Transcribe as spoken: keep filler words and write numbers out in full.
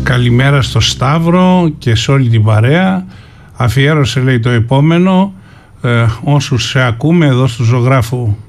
Καλημέρα στο Σταύρο και σε όλη την παρέα. Αφιέρωσε, λέει, το επόμενο ε, όσους σε ακούμε εδώ στο Ζωγράφου